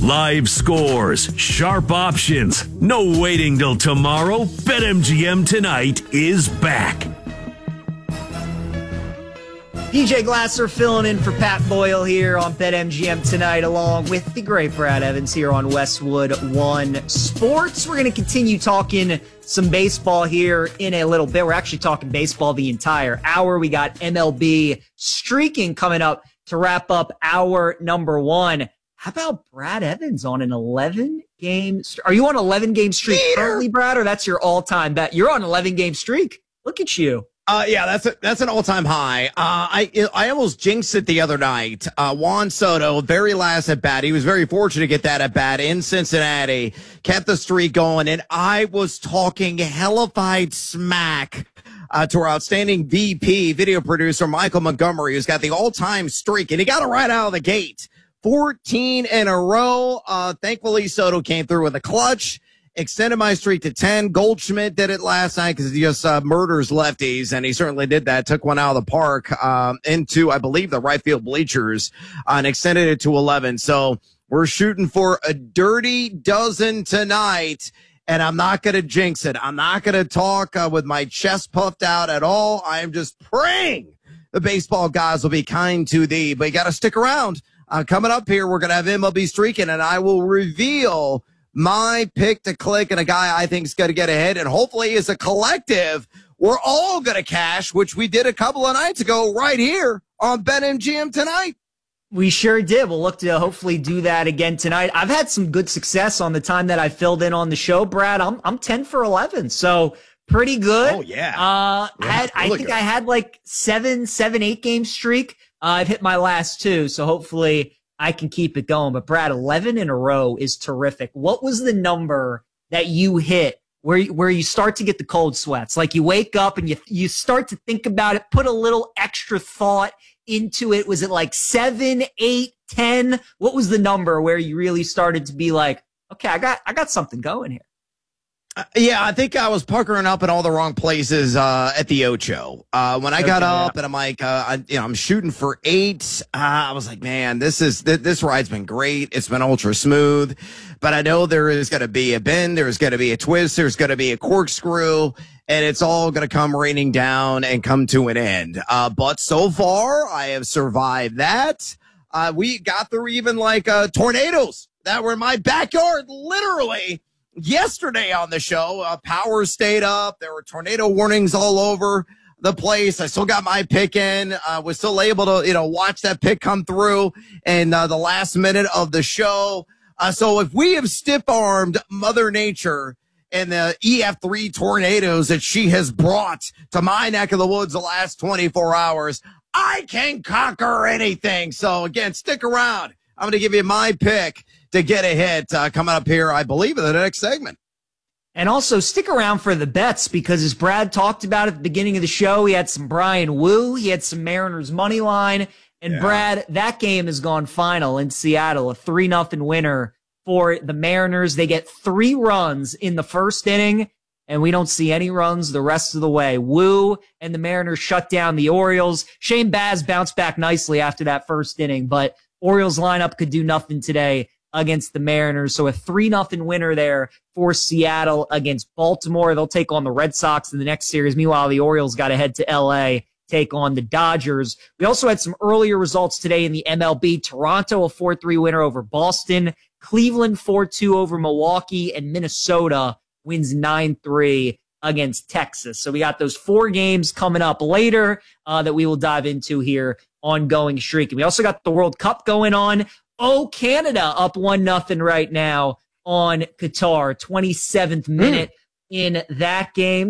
Live scores, sharp options, no waiting till tomorrow. BetMGM Tonight is back. DJ Glasser filling in for Pat Boyle here on BetMGM Tonight, along with the great Brad Evans here on Westwood One Sports. We're going to continue talking some baseball here in a little bit. We're actually talking baseball the entire hour. We got MLB streaking coming up to wrap up hour number one. How about Brad Evans on an 11-game streak? Are you on an 11-game streak currently, Brad, or that's your all-time bet? You're on an 11-game streak. Look at you. Yeah, that's an all-time high. I almost jinxed it the other night. Juan Soto, very last at bat. He was very fortunate to get that at bat in Cincinnati, kept the streak going, and I was talking hellified smack to our outstanding VP, video producer Michael Montgomery, who's got the all-time streak, and he got it right out of the gate. 14 in a row. Thankfully, Soto came through with a clutch. Extended my streak to 10. Goldschmidt did it last night because he just murders lefties, and he certainly did that. Took one out of the park into, I believe, the right field bleachers and extended it to 11. So we're shooting for a dirty dozen tonight, and I'm not going to jinx it. I'm not going to talk with my chest puffed out at all. I am just praying the baseball guys will be kind to thee, but you got to stick around. Coming up here, we're going to have MLB streaking, and I will reveal my pick to click and a guy I think is going to get ahead. And hopefully as a collective, we're all going to cash, which we did a couple of nights ago right here on BetMGM Tonight. We sure did. We'll look to hopefully do that again tonight. I've had some good success on the time that I filled in on the show, Brad. I'm 10 for 11. So pretty good. Oh yeah. I think I had like 8-game streak. I've hit my last two. So hopefully I can keep it going. But Brad, 11 in a row is terrific. What was the number that you hit where you start to get the cold sweats? Like you wake up and you start to think about it, put a little extra thought into it. Was it like 7, 8, 10? What was the number where you really started to be like, okay, I got something going here? Yeah, I think I was puckering up in all the wrong places at the Ocho. When I got up and I'm like, I'm shooting for 8. I was like, man, this ride's been great. It's been ultra smooth, but I know there is going to be a bend, there's going to be a twist, there's going to be a corkscrew, and it's all going to come raining down and come to an end. But so far, I have survived that. We got through even like tornadoes that were in my backyard, literally. Yesterday on the show, power stayed up. There were tornado warnings all over the place. I still got my pick in. Was still able to, watch that pick come through in the last minute of the show. So if we have stiff-armed Mother Nature and the EF3 tornadoes that she has brought to my neck of the woods the last 24 hours, I can conquer anything. So again, stick around. I'm going to give you my pick to get a hit coming up here, I believe, in the next segment. And also stick around for the bets because as Brad talked about at the beginning of the show, he had some Brian Wu, he had some Mariners money line, and Brad, that game has gone final in Seattle, a 3-0 winner for the Mariners. They get 3 runs in the first inning, and we don't see any runs the rest of the way. Wu and the Mariners shut down the Orioles. Shane Baz bounced back nicely after that first inning, but Orioles lineup could do nothing today against the Mariners. So a 3-0 winner there for Seattle against Baltimore. They'll take on the Red Sox in the next series. Meanwhile, the Orioles got to head to L.A., take on the Dodgers. We also had some earlier results today in the MLB. Toronto, a 4-3 winner over Boston. Cleveland, 4-2 over Milwaukee. And Minnesota wins 9-3 against Texas. So we got those 4 games coming up later that we will dive into here on Going Streaking. We also got the World Cup going on. Oh, Canada up 1-0 right now on Qatar. 27th minute in that game.